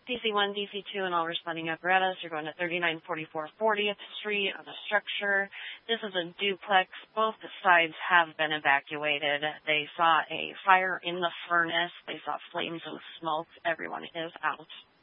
DC-1, DC-2, and all responding apparatus. You're going to 3944 40th Street on a structure. This is a duplex. Both sides have been evacuated. They saw a fire in the furnace. They saw flames and smoke. Everyone is out.